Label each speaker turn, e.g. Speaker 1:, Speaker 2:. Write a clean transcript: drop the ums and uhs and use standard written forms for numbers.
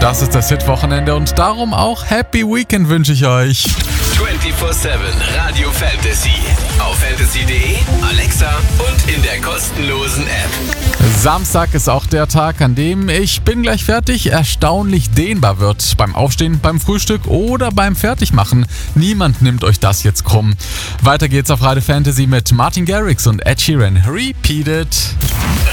Speaker 1: Das ist das Hit-Wochenende und darum auch Happy Weekend wünsche ich euch.
Speaker 2: 24/7 Radio Fantasy. Auf fantasy.de, Alexa und in der kostenlosen App.
Speaker 1: Samstag ist auch der Tag, an dem ich bin gleich fertig erstaunlich dehnbar wird. Beim Aufstehen, beim Frühstück oder beim Fertigmachen. Niemand nimmt euch das jetzt krumm. Weiter geht's auf Radio Fantasy mit Martin Garrix und Ed Sheeran. Repeat it.